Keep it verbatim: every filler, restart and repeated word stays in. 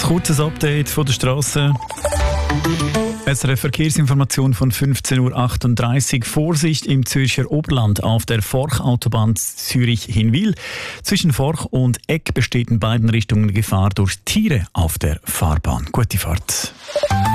kurzes Update von der Straße. S R F Verkehrsinformation von fünfzehn Uhr achtunddreißig. Vorsicht im Zürcher Oberland auf der Forch-Autobahn Zürich-Hinwil. Zwischen Forch und Eck besteht in beiden Richtungen Gefahr durch Tiere auf der Fahrbahn. Gute Fahrt.